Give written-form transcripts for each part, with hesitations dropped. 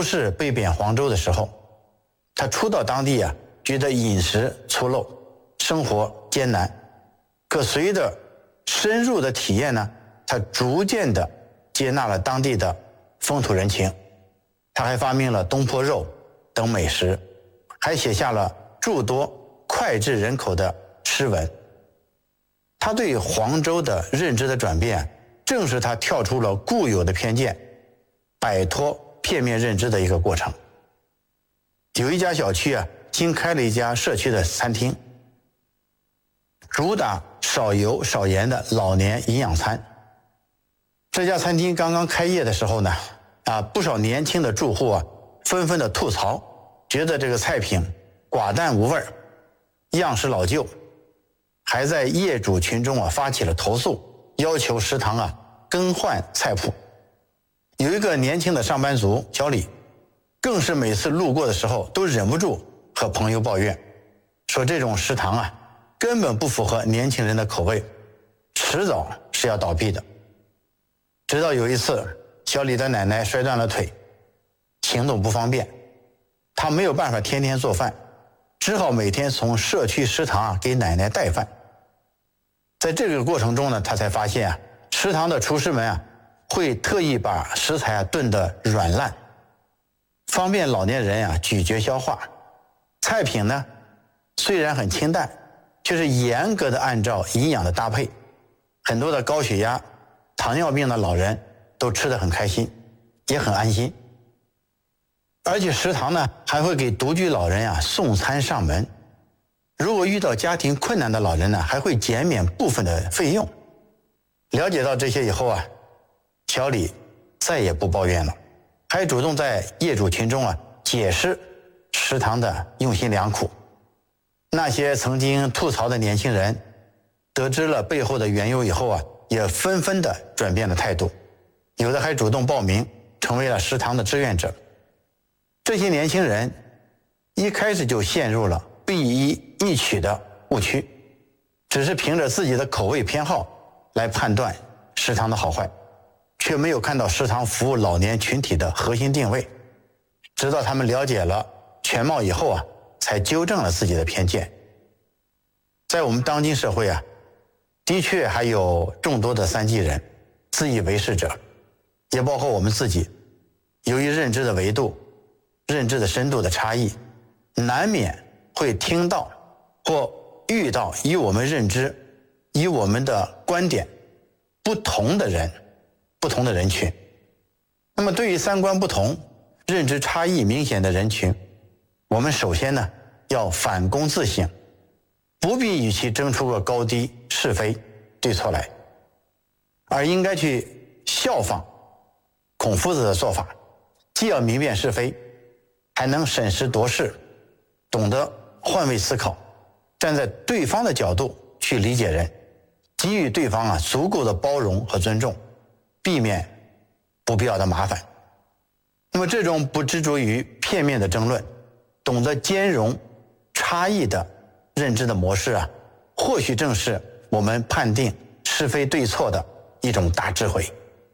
氏被贬黄州的时候，他初到当地啊，觉得饮食粗陋，生活艰难。可随着深入的体验呢，他逐渐的接纳了当地的风土人情。他还发明了东坡肉等美食，还写下了诸多脍炙人口的诗文。他对黄州的认知的转变，正是他跳出了固有的偏见，摆脱片面认知的一个过程。有一家小区啊，新开了一家社区的餐厅，主打少油少盐的老年营养餐。这家餐厅刚刚开业的时候呢，不少年轻的住户啊，纷纷的吐槽，觉得这个菜品寡淡无味儿，样式老旧，还在业主群中啊发起了投诉，要求食堂啊更换菜谱。有一个年轻的上班族小李，更是每次路过的时候都忍不住和朋友抱怨，说这种食堂啊根本不符合年轻人的口味，迟早是要倒闭的。直到有一次，小李的奶奶摔断了腿，行动不方便，他没有办法天天做饭，只好每天从社区食堂给奶奶带饭。在这个过程中呢，他才发现食堂的厨师们会特意把食材炖得软烂，方便老年人咀嚼消化。菜品呢虽然很清淡，却是严格的按照营养的搭配，很多的高血压、糖尿病的老人都吃得很开心，也很安心。而且食堂呢还会给独居老人送餐上门，如果遇到家庭困难的老人呢，还会减免部分的费用。了解到这些以后小李再也不抱怨了，还主动在业主群中解释食堂的用心良苦。那些曾经吐槽的年轻人得知了背后的缘由以后也纷纷的转变了态度，有的还主动报名成为了食堂的志愿者。这些年轻人一开始就陷入了必一易取的误区，只是凭着自己的口味偏好来判断食堂的好坏，却没有看到食堂服务老年群体的核心定位。直到他们了解了全貌以后才纠正了自己的偏见。在我们当今社会的确还有众多的三忌人、自以为是者，也包括我们自己。由于认知的维度、认知的深度的差异，难免会听到或遇到与我们认知、与我们的观点不同的人、不同的人群。那么对于三观不同、认知差异明显的人群，我们首先呢要反躬自省，不必与其争出个高低是非对错来，而应该去效仿孔夫子的做法，既要明辨是非，还能审时度势，懂得换位思考，站在对方的角度去理解人，给予对方足够的包容和尊重，避免不必要的麻烦。那么这种不执着于片面的争论，懂得兼容差异的认知的模式或许正是我们判定是非对错的一种大智慧。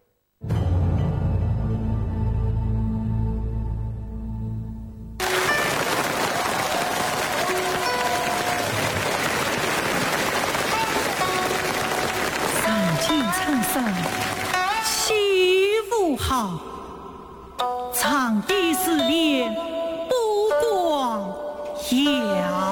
洒尽沧桑岂无好，藏地思恋不光遥。